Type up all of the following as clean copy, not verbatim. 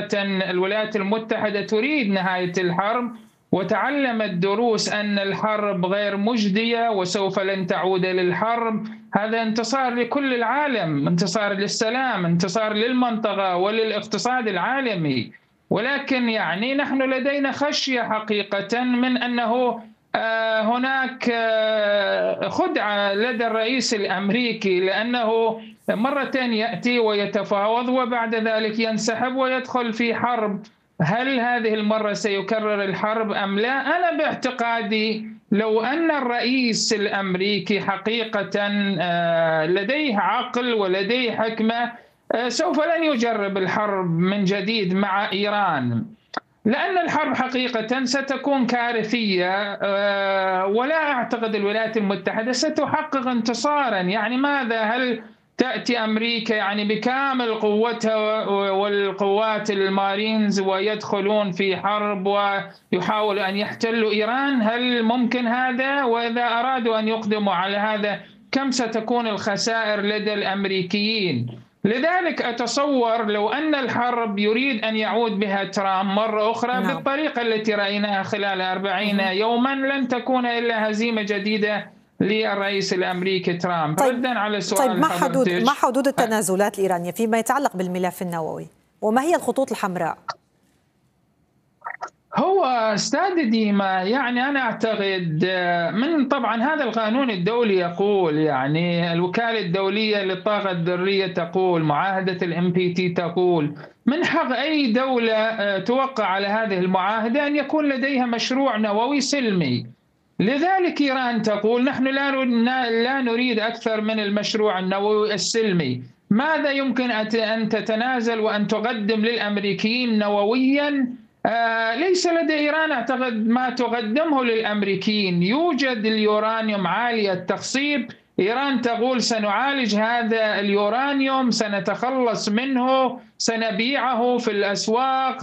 حقيقة الولايات المتحدة تريد نهاية الحرب، وتعلمت دروس أن الحرب غير مجدية وسوف لن تعود للحرب. هذا انتصار لكل العالم، انتصار للسلام، انتصار للمنطقة وللاقتصاد العالمي. ولكن يعني نحن لدينا خشية حقيقة من أنه هناك خدعة لدى الرئيس الأمريكي، لأنه مرة يأتي ويتفاوض وبعد ذلك ينسحب ويدخل في حرب. هل هذه المرة سيكرر الحرب أم لا؟ أنا باعتقادي لو أن الرئيس الأمريكي حقيقة لديه عقل ولديه حكمة سوف لن يجرب الحرب من جديد مع إيران، لأن الحرب حقيقة ستكون كارثية، ولا أعتقد الولايات المتحدة ستحقق انتصارا. يعني ماذا؟ هل تأتي أمريكا يعني بكامل قوتها والقوات المارينز ويدخلون في حرب ويحاولوا أن يحتلوا إيران؟ هل ممكن هذا؟ وإذا أرادوا أن يقدموا على هذا كم ستكون الخسائر لدى الأمريكيين؟ لذلك أتصور لو أن الحرب يريد أن يعود بها ترامب مرة أخرى بالطريقة التي رأيناها خلال 40 يوما، لن تكون إلا هزيمة جديدة للرئيس الأمريكي ترامب. ردا على سؤال ما حدود التنازلات الإيرانية فيما يتعلق بالملف النووي، وما هي الخطوط الحمراء؟ هو أستاذ ديما، يعني أنا أعتقد من طبعا هذا القانون الدولي يقول، يعني الوكالة الدولية للطاقة الذرية تقول، معاهدة الMPT تقول من حق أي دولة توقع على هذه المعاهدة أن يكون لديها مشروع نووي سلمي. لذلك إيران تقول نحن لا نريد أكثر من المشروع النووي السلمي. ماذا يمكن أن تتنازل وأن تقدم للأمريكيين نوويا؟ ليس لدى إيران أعتقد ما تقدمه للأمريكيين. يوجد اليورانيوم عالي التخصيب، إيران تقول سنعالج هذا اليورانيوم، سنتخلص منه، سنبيعه في الأسواق،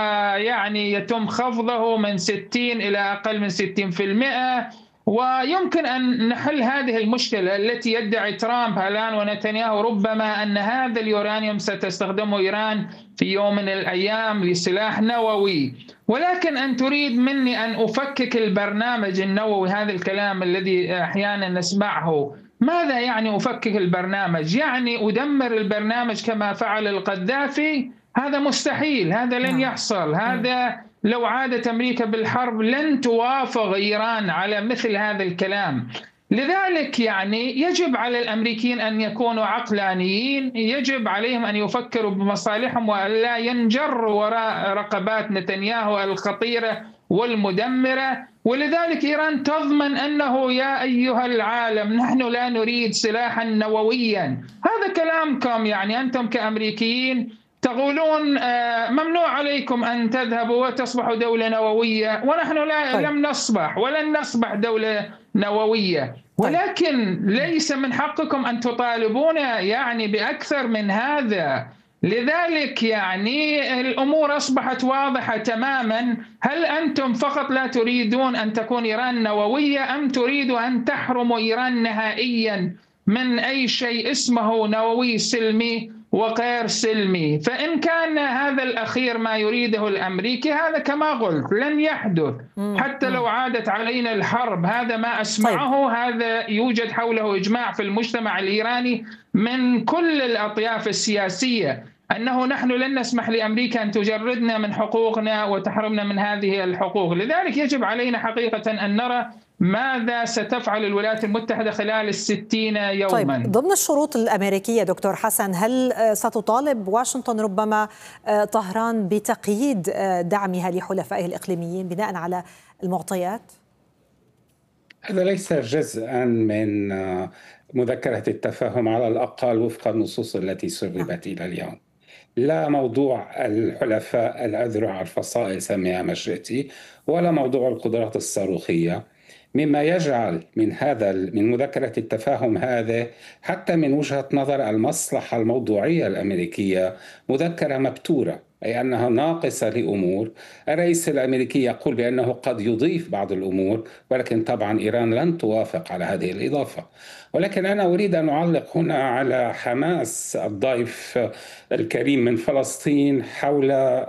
يعني يتم خفضه من 60 إلى أقل من 60%، ويمكن أن نحل هذه المشكلة التي يدعي ترامب الآن ونتنياهو ربما أن هذا اليورانيوم ستستخدمه إيران في يوم من الأيام لسلاح نووي. ولكن أن تريد مني أن أفكك البرنامج النووي، هذا الكلام الذي أحيانا نسمعه، ماذا يعني أفكك البرنامج؟ يعني أدمر البرنامج كما فعل القذافي؟ هذا مستحيل، هذا لن يحصل. هذا لو عادت أمريكا بالحرب لن توافق إيران على مثل هذا الكلام. لذلك يعني يجب على الأمريكيين أن يكونوا عقلانيين، يجب عليهم أن يفكروا بمصالحهم ولا ينجروا وراء رقبات نتنياهو الخطيرة والمدمرة. ولذلك إيران تضمن أنه يا أيها العالم نحن لا نريد سلاحا نوويا. هذا كلامكم، يعني أنتم كأمريكيين تقولون ممنوع عليكم أن تذهبوا وتصبحوا دولة نووية، ونحن لم نصبح ولن نصبح دولة نووية. ولكن ليس من حقكم أن تطالبونا يعني بأكثر من هذا. لذلك يعني الأمور أصبحت واضحة تماما. هل أنتم فقط لا تريدون أن تكون إيران نووية، أم تريدوا أن تحرموا إيران نهائيا من أي شيء اسمه نووي سلمي وغير سلمي؟ فإن كان هذا الأخير ما يريده الأمريكي، هذا كما قلت لن يحدث حتى لو عادت علينا الحرب. هذا ما أسمعه. هذا يوجد حوله إجماع في المجتمع الإيراني من كل الأطياف السياسية، أنه نحن لن نسمح لأمريكا أن تجردنا من حقوقنا وتحرمنا من هذه الحقوق. لذلك يجب علينا حقيقة أن نرى ماذا ستفعل الولايات المتحدة خلال 60 يوما. طيب، ضمن الشروط الأمريكية دكتور حسن، هل ستطالب واشنطن ربما طهران بتقييد دعمها لحلفائه الإقليميين بناء على المعطيات؟ هذا ليس جزءا من مذكرة التفاهم على الأقل وفق النصوص التي سربت إلى اليوم. لا موضوع الحلفاء الأذرع الفصائل سميها ما شئتي، ولا موضوع القدرات الصاروخية، مما يجعل من مذكرة التفاهم هذا حتى من وجهة نظر المصلحة الموضوعية الأمريكية مذكرة مبتورة، أي أنها ناقصة لأمور. الرئيس الأمريكي يقول بأنه قد يضيف بعض الأمور، ولكن طبعا إيران لن توافق على هذه الإضافة. ولكن أنا أريد أن أعلق هنا على حماس الضيف الكريم من فلسطين حول